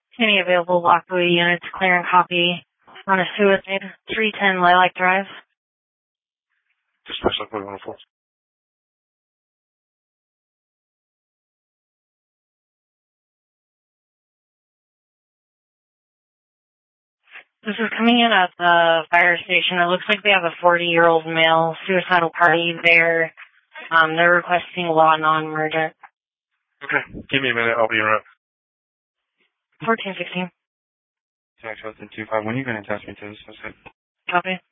Any available Lockwood units, clear and copy on a suicide, 310 Lilac Drive. Dispatch Lockwood 104. This is coming in at the fire station. It looks like they have a 40-year-old male suicidal party there. They're requesting law non-emergent. Okay, give me a minute. I'll be around. 1416. Jack Hudson 25. When are you going to attach me to this? Copy.